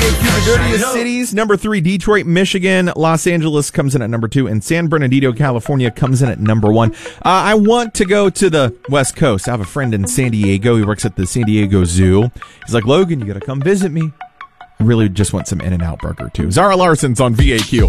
VAQ, the dirtiest cities. Number 3, Detroit, Michigan. Los Angeles comes in at number 2. And San Bernardino, California comes in at number 1. I want to go to the West Coast. I have a friend in San Diego. He works at the San Diego Zoo. He's like, Logan, you got to come visit me. I really just want some In-N-Out burger, too. Zara Larson's on VAQ.